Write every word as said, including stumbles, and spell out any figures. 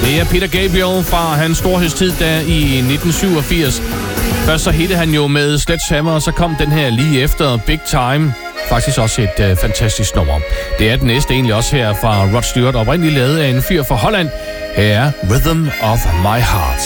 Det er Peter Gabriel fra hans storhedstid der i nitten syvogfirs. Først så hittede han jo med Sledgehammer, og så kom den her lige efter, Big Time. Faktisk også et øh, fantastisk nummer. Det er den næste egentlig også her fra Rod Stewart, oprindeligt lavet af en fyr fra Holland. Her er Rhythm of My Heart.